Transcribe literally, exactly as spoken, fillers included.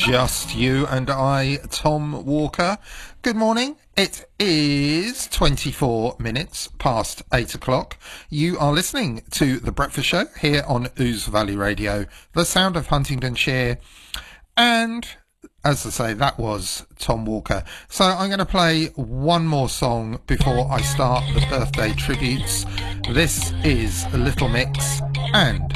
Just you and I, Tom Walker. Good morning. It is twenty-four minutes past eight o'clock. You are listening to The Breakfast Show here on Ouse Valley Radio, the sound of Huntingdonshire. And as I say, that was Tom Walker. So I'm going to play one more song before I start the birthday tributes. This is Little Mix and